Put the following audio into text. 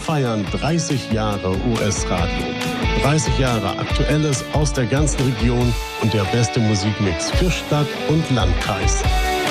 feiern 30 Jahre US-Radio. 30 Jahre Aktuelles aus der ganzen Region und der beste Musikmix für Stadt und Landkreis.